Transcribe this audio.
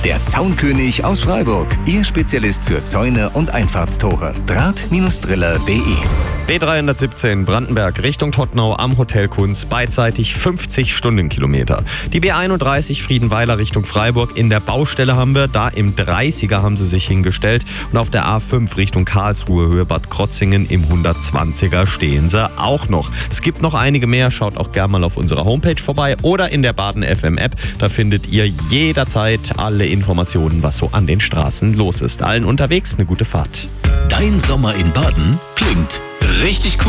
Der Zaunkönig aus Freiburg. Ihr Spezialist für Zäune und Einfahrtstore. Draht-Driller.de. B317 Brandenberg Richtung Todtnau am Hotel Kunz, beidseitig 50 Stundenkilometer. Die B31 Friedenweiler Richtung Freiburg, in der Baustelle haben wir, da im 30er haben sie sich hingestellt. Und auf der A5 Richtung Karlsruhe, Höhe Bad Krotzingen im 120er stehen sie auch noch. Es gibt noch einige mehr, schaut auch gerne mal auf unserer Homepage vorbei oder in der Baden FM App. Da findet ihr jederzeit alle Informationen, was so an den Straßen los ist. Allen unterwegs eine gute Fahrt. Dein Sommer in Baden klingt richtig cool.